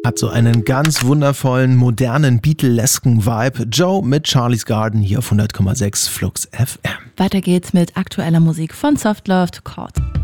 Hat so einen ganz wundervollen, modernen, Beatlesken Vibe. Joe mit Charlie's Garden hier auf 100,6 Flux FM. Weiter geht's mit aktueller Musik von Soft Loved Chord.